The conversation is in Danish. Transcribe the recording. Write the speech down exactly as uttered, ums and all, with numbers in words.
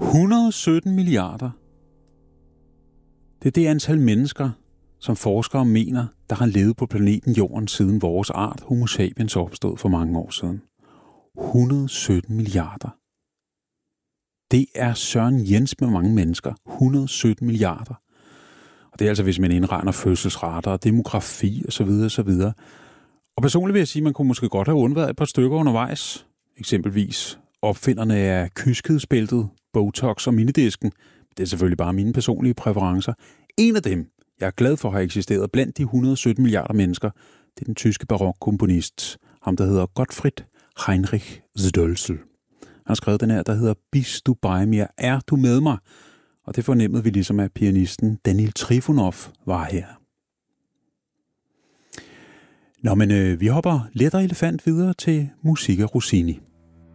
hundrede og sytten milliarder. Det er det antal mennesker, som forskere mener, der har levet på planeten Jorden siden vores art Homo sapiens opstod for mange år siden. hundrede og sytten milliarder. Det er Søren Jens med mange mennesker. hundrede og sytten milliarder. Og det er altså, hvis man indregner fødselsrater og demografi osv. osv. Og personligt vil jeg sige, at man kunne måske godt have undværet et par stykker undervejs. Eksempelvis opfinderne af kyskhedsbæltet, Botox og minidisken. Det er selvfølgelig bare mine personlige præferencer. En af dem, jeg er glad for at have eksisteret blandt de hundrede og sytten milliarder mennesker, det er den tyske barokkomponist, ham der hedder Gottfried Heinrich Stölzel. Han har skrevet den her, der hedder Bist du bei mir, er du med mig? Og det fornemmede vi ligesom, at pianisten Daniil Trifonov var her. Nå, men øh, vi hopper let og elefant videre til musik af Rossini.